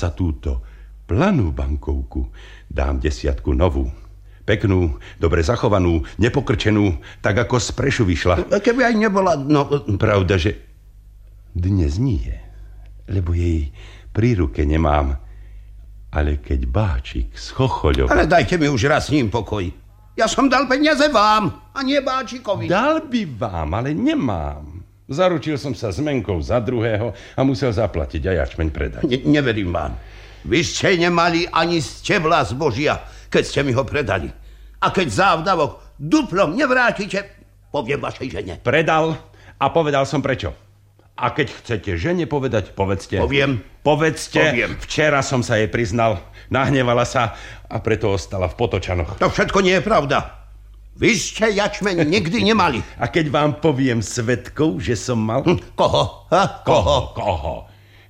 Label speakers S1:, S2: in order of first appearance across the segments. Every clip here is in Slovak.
S1: za túto planú bankovku dám 10 novú. Peknú, dobre zachovanú, nepokrčenú, tak ako z Prešu vyšla.
S2: Keby aj nebola, no...
S1: Pravda, že dnes nie, lebo jej pri ruke nemám. Ale keď Báčik z Chochoľova...
S2: Ale dajte mi už raz s ním pokoj. Ja som dal peniaze vám, a nie Báčikovi.
S1: Dal by vám, ale nemám. Zaručil som sa s Menkou za druhého a musel zaplatiť a jačmeň predať.
S2: Neverím vám. Vy ste nemali ani stebla zbožia, keď ste mi ho predali. A keď závdavok duplom nevrátite, poviem vašej žene.
S1: Predal a povedal som prečo. A keď chcete žene povedať, povedzte. Povedzte. Včera som sa jej priznal, nahnevala sa a preto ostala v Potočanoch.
S2: To všetko nie je pravda. Vy ste jačmeň nikdy nemali.
S1: A keď vám poviem svedkov, že som mal...
S2: Koho?
S1: Koho?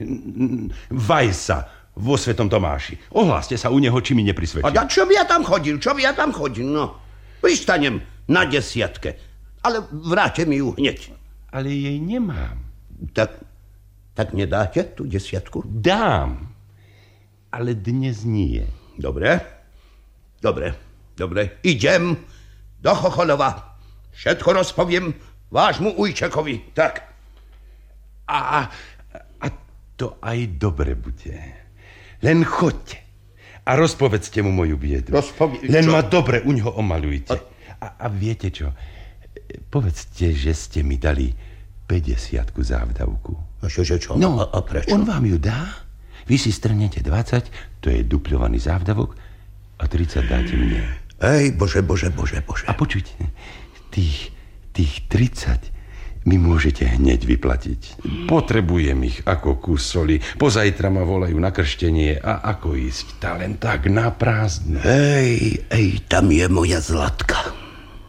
S1: Vajsa vo Svetom Tomáši. Ohláste sa u neho, či mi neprisvedčí.
S2: A čo by ja tam chodil? No, pristanem na 10, ale vráte mi ju hneď.
S1: Ale jej nemám.
S2: Tak nedáte tú 10?
S1: Dám, ale dnes nie.
S2: Dobre. Idem do Chochoľova. Všetko rozpoviem vášmu ujčekovi. Tak.
S1: A to aj dobre bude. Len choďte a rozpovedzte mu moju biedu. Len ma dobre u ňoho omaľujte. A viete čo? Povedzte, že ste mi dali 50 závdavku.
S2: A čo?
S1: No,
S2: a prečo?
S1: On vám ju dá, vy si strnete 20, to je dupľovaný závdavok, a 30 dáte mne.
S2: Ej, Bože.
S1: A počujte, tých 30 mi môžete hneď vyplatiť. Potrebujem ich ako kus soli. Pozajtra ma volajú na krštenie a ako ísť? Tá len tak na prázdno.
S2: Ej, tam je moja Zlatka.